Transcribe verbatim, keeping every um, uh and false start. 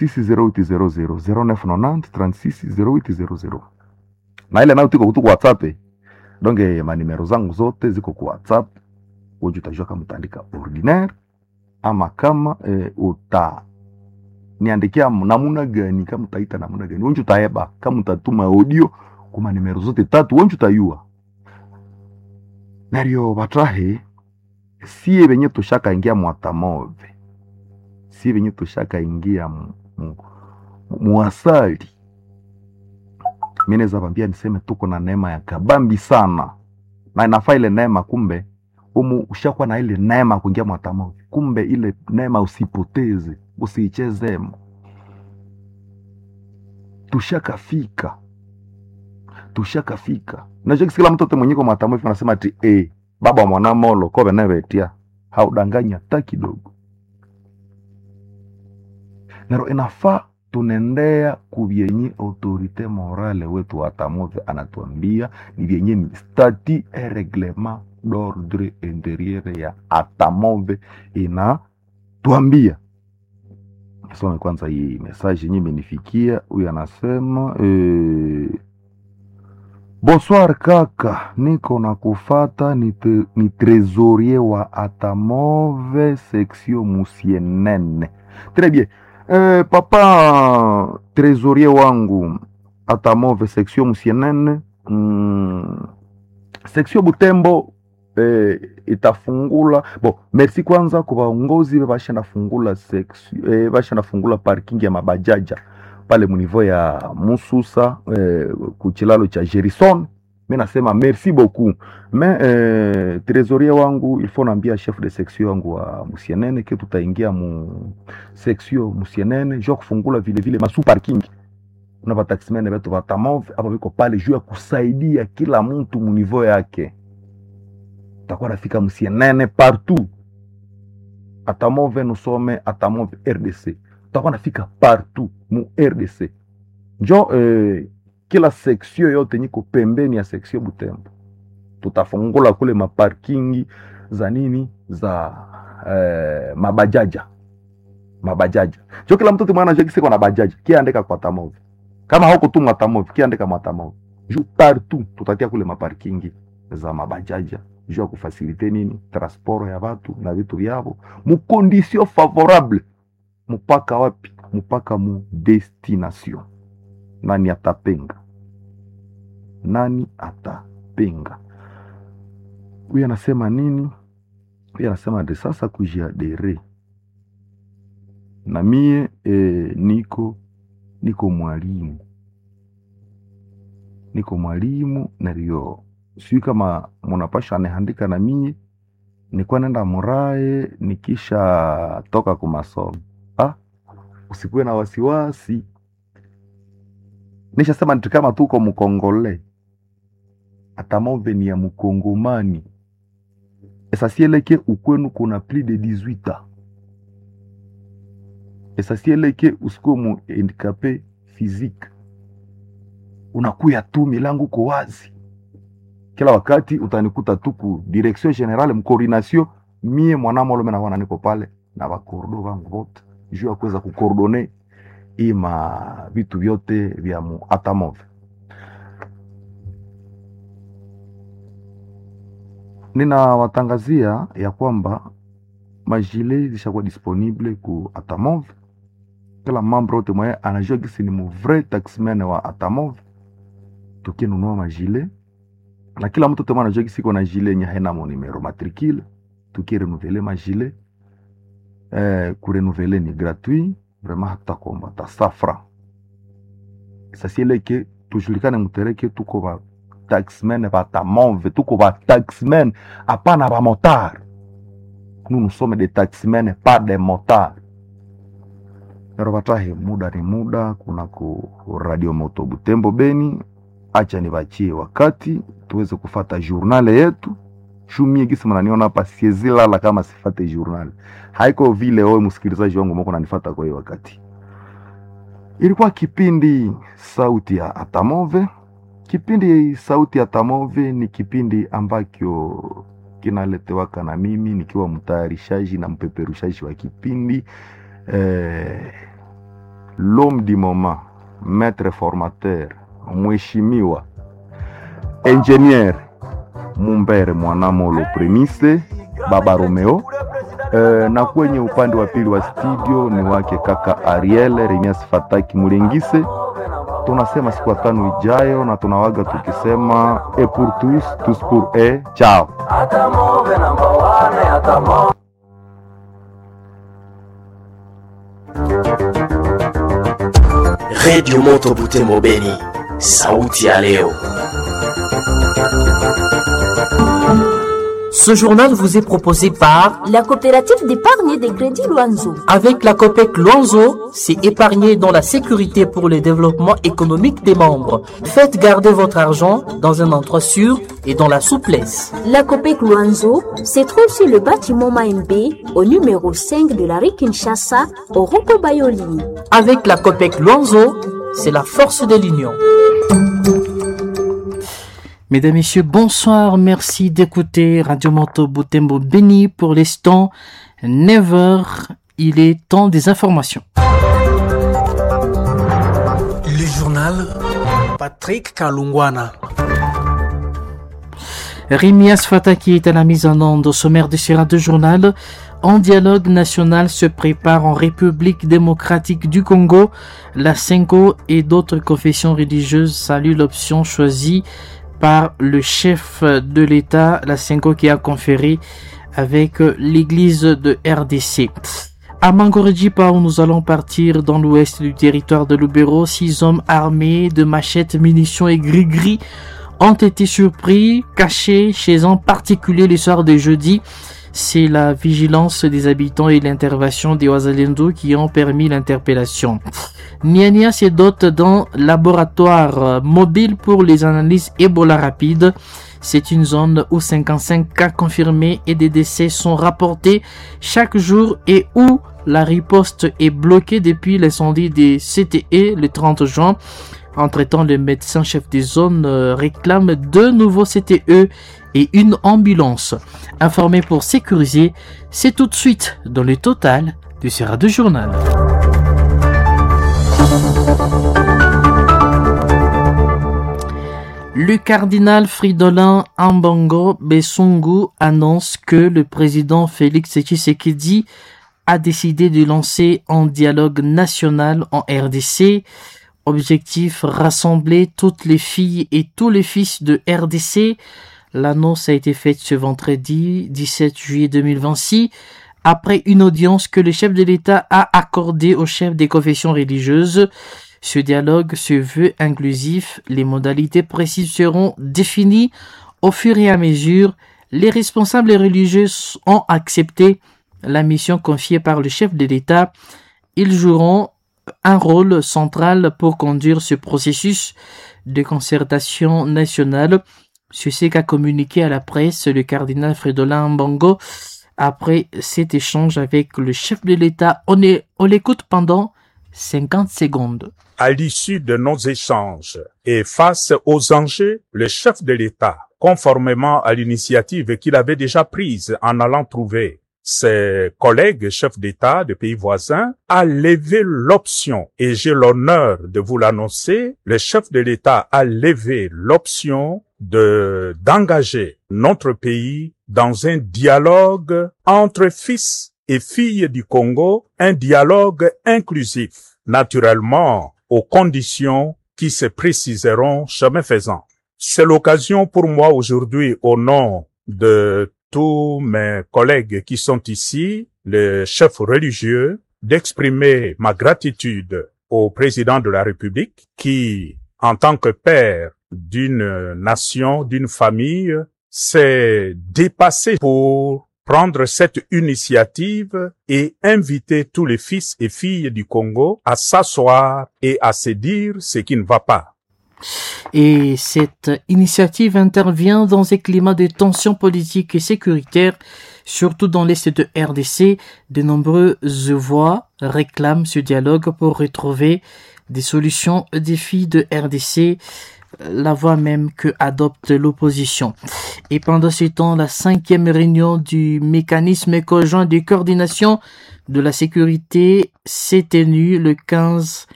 six zero huit zero zero zero neuf nine zero trente-six zero huit zero zero. Na ile nayo tuko kutu kwa WhatsApp. Donc manimero zangu zote ziko kwa WhatsApp. Wewe utajua kama utaandika ordinaire ama kama e, uta niandikia namuna gani, kama utaita namuna gani. Wewe utaeba kama utatuma audio kwa nimero zote tatu, wewe utayua. Nario batrahe sie benye tushaka ingia mwatamove. Sie benye tushaka ingia mu, mu, muasali. Mimi naweza kwambia niseme tuko na neema ya kabambi sana. Na inafaa ile neema kumbe umu ushakuwa na ile neema kuingia mwatamove. Kumbe ile neema usipoteze, usiicheze. Tushakafika. Tushakafika. Unajua kila mtu yote mwenye kwa mwatamove anasema ati eh baba mwana molo kobe nevetia. Haudanganya hata kidogo. Nero inafaa tunendea kubyenye autorite morale wetu watamove anatuambia ni byenye ni stati et reglement d'ordre intérieur ya atamove ina tuambia. Soma kwanza hii message yenyewe imenifikia. Huyu anasema eh bonsoir kaka, niko na kufata ni, te, ni trésorier wa atamove section Musienene. Très bien. Eh, papa trésorier wangu atamove section Musienene, mm, section Butembo eh, itafungula. Bon, merci kwanza kwa waongozi basha nafungula section eh, basha nafungula parking ya mabajaja pale munivo ya Mususa eh, kuchilalo cha Jerison. Mimi nasema merci beaucoup. Mais eh, trésorier wangu il faut nambia chef de section wangu wa Musienene ke tutaingia mu section Musienene jo kufungula vile vile masu parking. Na ba taximene betu batamove hapo biko pale juu ya kusaidia kila mtu munivo yake. Tutakuwa nafika Musienene partout. Atamove nusome atamove R D C. Tutakuwa nafika partout mu R D C. Njo eh, kila section yote niko pembeni ya section Butembo. Tutafungula kule maparkingi za nini za eh, mabajaja. Mabajaja. Njo kila mtu mwana jeki siko na bajaja. Kiandika kwa atamove. Kama hauko tu atamove, kiandika kwa atamove. Njo partout tutatia kule maparkingi za mabajaja. Njo kufasilite nini transport ya watu na vitu vyao mu condition favorable. Mupaka wapi? Mupaka mu destination. Nani atapenga? Nani atapenga? Huyu anasema nini? Huyu anasema de sasa kujiadere. Na mie e, niko niko mwalimu. Niko mwalimu na rio. Sio kama mnapasha anaandika na mie niko nenda murae nikisha toka kwa masomo. Ah, usikuwe na wasiwasi. Nisha sema kama tuko mkongole. Atamove ni ya mkongomani. Esasieleke ukwenu kuna plus de dix-huit ans. Esasieleke usikuwe mu handicapé physique. Unakuya tu milango kwa wazi. Kila wakati utanikuta tu ku direction générale mcoordination, mie mwanamo lome na wana niko pale na bakordo wangu wote. Juu ya kuweza kukordone ima vitu vyote vya mu atamove. Nina watangazia ya kwamba majile zishakuwa disponible ku atamove. Kila membre wote mwenye anajua kisi ni mu vrai taxman wa atamove. Tukinunua majile. Na kila mtu temo anajua kisi kuna jile nye haina mo numero matricule. Tukirenouveler majile. Eh, kurenouveler ni gratuit. Vraiment hata komba ta safra. Sasa ile ke tujulikane mtereke tuko ba taxmen ba atamove, tuko ba taxmen hapana ba motard. Nous nous sommes des taxmen pas des motards. Narobatahe muda ni muda kuna ku Radio Moto Butembo Beni. Acha nibachie wakati tuweze kufata journal yetu. Shumie gisi mnaniona hapa siezila la kama sifate journal. Haiko vile wewe msikilizaji wangu mko unanifuata kwa hiyo wakati. Ilikuwa kipindi sauti ya atamove. Kipindi sauti ya atamove ni kipindi ambacho kinaletewaka na mimi nikiwa mtayarishaji na mpeperushaji wa kipindi. Eh, l'homme du moment, maître formateur, mheshimiwa, ingénieur Mumbere Mwanamolo Premise, Baba Romeo. Uh, na kwenye upande wa pili wa studio ni wake kaka Ariel Remias Fataki Mulengise. Tunasema siku tano ijayo na tunawaga tukisema et pour tous, tous pour eux. Ciao. Radio Moto Butembo Beni, sauti ya leo. Ce journal vous est proposé par la coopérative d'épargne et de crédit Luanzo. Avec la COPEC Luanzo, c'est épargner dans la sécurité pour le développement économique des membres. Faites garder votre argent dans un endroit sûr et dans la souplesse. La COPEC Luanzo se trouve sur le bâtiment Maembe au numéro cinq de la rue Kinshasa au Roko Bayoli. Avec la COPEC Luanzo, c'est la force de l'union. Mesdames, Messieurs, bonsoir. Merci d'écouter Radio Moto Butembo Beni pour l'instant. neuf heures, il est temps des informations. Le journal Patrick Kalungwana. Remias Fataki est à la mise en onde au sommaire de ce radio journal. En dialogue national se prépare en République démocratique du Congo. La Senko et d'autres confessions religieuses saluent l'option choisie par le chef de l'État, la Senko, qui a conféré avec l'église de R D C. À Mangorijipa, où nous allons partir dans l'ouest du territoire de Lubero, six hommes armés de machettes, munitions et gris-gris ont été surpris, cachés chez un particulier le soir de jeudi. C'est la vigilance des habitants et l'intervention des Wazalendo qui ont permis l'interpellation. Niania se dote d'un laboratoire mobile pour les analyses Ebola rapides. C'est une zone où cinquante-cinq cas confirmés et des décès sont rapportés chaque jour et où la riposte est bloquée depuis l'incendie des C T E le trente juin. Entre-temps, le médecin-chef des zones réclame deux nouveaux C T E et une ambulance. Informé pour sécuriser, c'est tout de suite dans le total de ce radio journal. Le cardinal Fridolin Ambongo Besungu annonce que le président Félix Tshisekedi a décidé de lancer un dialogue national en R D C. Objectif, rassembler toutes les filles et tous les fils de R D C. L'annonce a été faite ce vendredi dix-sept juillet deux mille vingt-six après une audience que le chef de l'État a accordée au chef des confessions religieuses. Ce dialogue se veut inclusif. Les modalités précises seront définies au fur et à mesure. Les responsables religieux ont accepté la mission confiée par le chef de l'État. Ils joueront un rôle central pour conduire ce processus de concertation nationale. C'est ce qu'a communiqué à la presse le cardinal Fridolin Ambongo après cet échange avec le chef de l'État. On, est, on l'écoute pendant cinquante secondes. À l'issue de nos échanges et face aux enjeux, le chef de l'État, conformément à l'initiative qu'il avait déjà prise en allant trouver ses collègues chefs d'État de pays voisins, a levé l'option, et j'ai l'honneur de vous l'annoncer, le chef de l'État a levé l'option de d'engager notre pays dans un dialogue entre fils et filles du Congo, un dialogue inclusif, naturellement aux conditions qui se préciseront chemin faisant. C'est l'occasion pour moi aujourd'hui, au nom de tous mes collègues qui sont ici, les chefs religieux, d'exprimer ma gratitude au président de la République qui, en tant que père d'une nation, d'une famille, s'est dépassé pour prendre cette initiative et inviter tous les fils et filles du Congo à s'asseoir et à se dire ce qui ne va pas. Et cette initiative intervient dans un climat de tensions politiques et sécuritaires, surtout dans l'est de R D C. De nombreuses voix réclament ce dialogue pour retrouver des solutions aux défis de R D C, la voie même que adopte l'opposition. Et pendant ce temps, la cinquième réunion du mécanisme conjoint de coordination de la sécurité s'est tenu le quinze